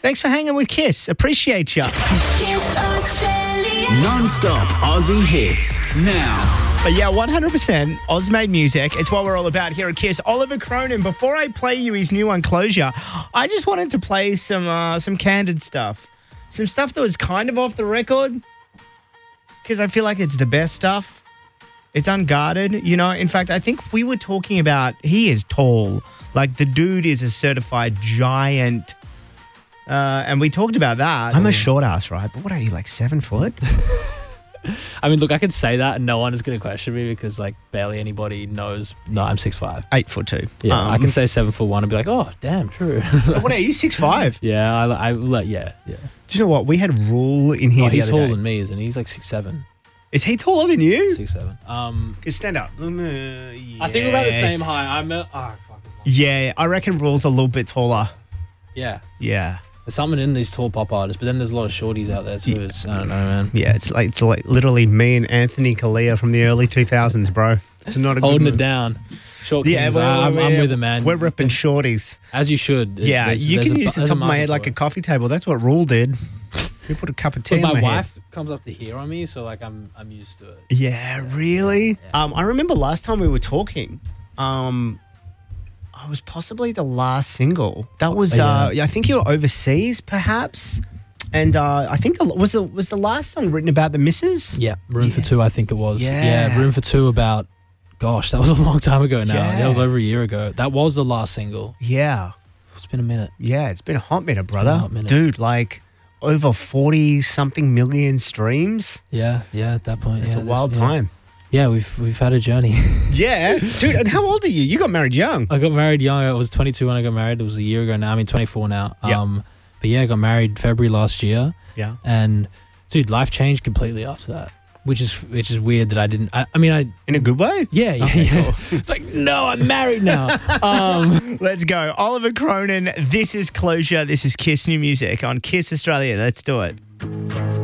Thanks for hanging with Kiss. Appreciate ya. Non-stop Aussie hits now. But yeah, 100% Oz-made music. It's what we're all about here at Kiss. Oliver Cronin, before I play you his new one, Closure, I just wanted to play some candid stuff. Some stuff that was kind of off the record because I feel like it's the best stuff. It's unguarded, you know. In fact, I think we were talking about he is tall. Like, the dude is a certified giant. And we talked about that. I'm a short ass, right? But what are you, like 7 foot? I mean, look, I could say that and no one is going to question me because, like, barely anybody knows. No, I'm 6'5". 8'2". Yeah, I can say 7'1" and be like, oh, damn, true. So what are you, 6'5"? Yeah, yeah. Do you know what? We had Rule in here. Oh, the he's other taller day. than me, isn't he? He's like 6'7". Is he taller than you? 6'7". Stand up. I think we're about the same height. Yeah, I reckon Rule's a little bit taller. Yeah. Yeah. There's something in these tall pop artists, but then there's a lot of shorties out there too. It's, I don't know, man. Yeah, it's like literally me and Anthony Kalia from the early 2000s, bro. It's not a good holding move. it down. Short Yeah, kings. I'm with it, man. We're ripping shorties. As you should. Yeah, you can use the top of my head like a coffee table. That's what Rule did. We put a cup of tea in my wife head. comes up to here on me, so like I'm used to it. Yeah, really? Yeah. I remember last time we were talking, I was possibly the last single. That was, I think you were overseas, perhaps. And I think was the last song written about the missus? Yeah, Room for Two, I think it was. Yeah. Room for Two about, gosh, that was a long time ago now. Yeah. That was over a year ago. That was the last single. Yeah. It's been a minute. Yeah, it's been a hot minute, brother. Been a hot minute. Dude, like over 40-something million streams. Yeah, at that point. It's a wild time. Yeah, we've had a journey. Yeah. Dude, and how old are you? You got married young. I got married young. I was 22 when I got married. It was a year ago now. I mean, 24 now. Yep. But yeah, I got married February last year. Yeah. And dude, life changed completely after that, which is weird that I didn't. I mean, in a good way. Yeah. Okay, cool. It's like, no, I'm married now. Let's go. Oliver Cronin. This is Closure. This is Kiss New Music on Kiss Australia. Let's do it.